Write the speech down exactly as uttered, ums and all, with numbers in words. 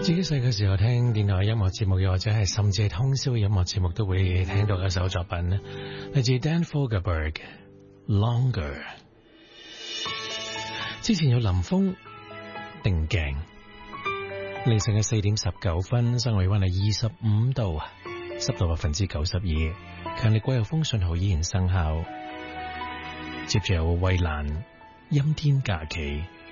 自己細嘅時候聽電台音樂節目，又或者係甚至係通宵音樂節目，都會聽到一首作品咧，嚟自 Dan Fogelberg Longer。之前有林峰定鏡，凌晨嘅四點十九分，室外溫係二十五度，濕度百分之九十二，強烈季候風信號依然生效。接住有衛蘭陰天假期。